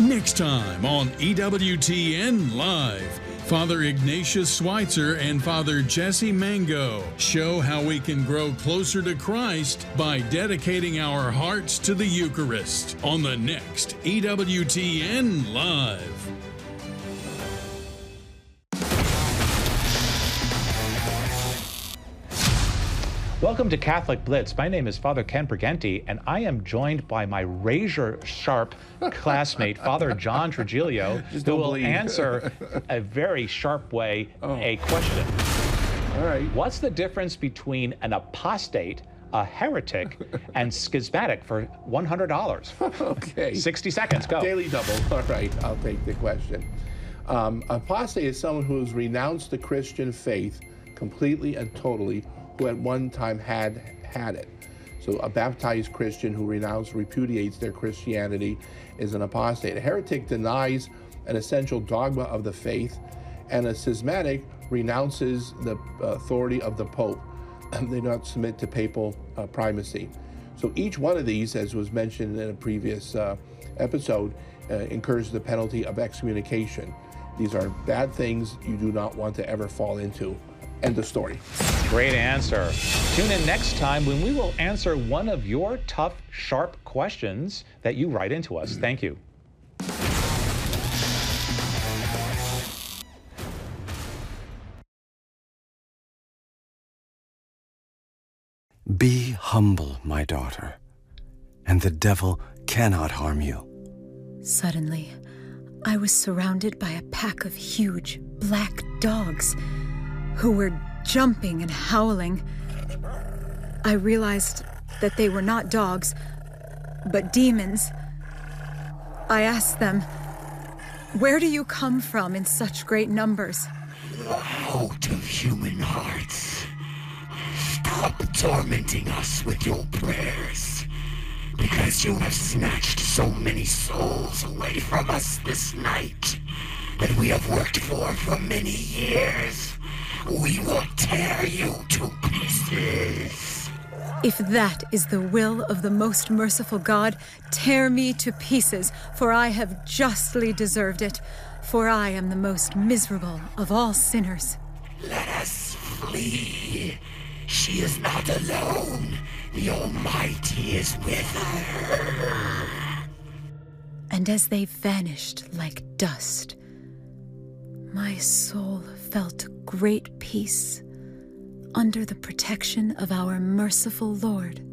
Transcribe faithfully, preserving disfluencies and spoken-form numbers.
Next time on E W T N Live, Father Ignatius Schweitzer and Father Jesse Mango show how we can grow closer to Christ by dedicating our hearts to the Eucharist on the next E W T N Live. Welcome to Catholic Blitz. My name is Father Ken Briganti, and I am joined by my razor-sharp classmate, Father John Trigilio, who will bleed. answer a very sharp way oh. a question. All right. What's the difference between an apostate, a heretic, and schismatic for one hundred dollars? Okay. sixty seconds, go. Daily double. All right, I'll take the question. Um, apostate is someone who has renounced the Christian faith completely and totally, who at one time had had it. So a baptized Christian who renounced, repudiates their Christianity is an apostate. A heretic denies an essential dogma of the faith, and a schismatic renounces the authority of the Pope. They do not submit to papal uh, primacy. So each one of these, as was mentioned in a previous uh, episode, uh, incurs the penalty of excommunication. These are bad things you do not want to ever fall into. End of story. Great answer. Tune in next time when we will answer one of your tough, sharp questions that you write into us. Thank you. Be humble, my daughter, and the devil cannot harm you. Suddenly, I was surrounded by a pack of huge black dogs who were jumping and howling. I realized that they were not dogs, but demons. I asked them, "Where do you come from in such great numbers?" Out of human hearts. Stop tormenting us with your prayers, because you have snatched so many souls away from us this night that we have worked for for many years. We will tear you to pieces. If that is the will of the most merciful God, tear me to pieces, for I have justly deserved it, for I am the most miserable of all sinners. Let us flee. She is not alone. The Almighty is with her. And as they vanished like dust, my soul felt great peace under the protection of our merciful Lord.